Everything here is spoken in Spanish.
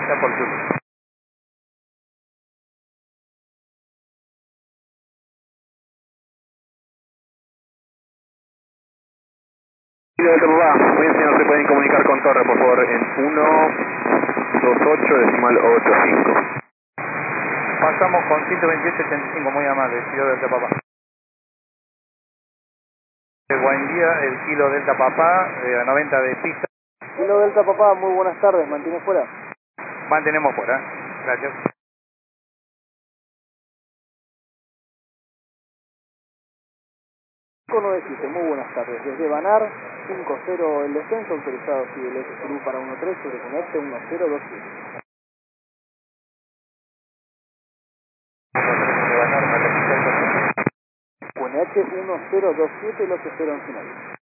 Delta por Zulu. Kilo Delta Papá, muy bien señor, se pueden comunicar con torre por favor en 128.85. Pasamos con 128.85, muy amable, Kilo Delta Papá. Buen día, el Kilo Delta Papá, a 90 de pista. Kilo Delta Papá, muy buenas tardes, ¿mantiene fuera? Mantenemos fuera, gracias. Cono de Chiste, muy buenas tardes. Desde Banar, 5-0 el descenso, autorizado CLS Perú para 1-3 sobre Conecte 1027. QNH 1027, lote 0 en final.